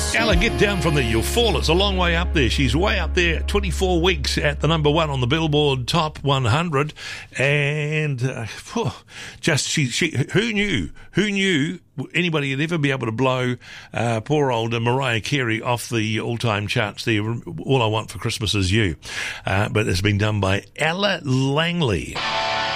Ella, get down from there. You'll fall. It's a long way up there. She's way up there, 24 weeks at the number one on the Billboard Top 100. And who knew? Who knew anybody would ever be able to blow poor old Mariah Carey off the all-time charts there? All I Want for Christmas Is You. But it's been done by Ella Langley.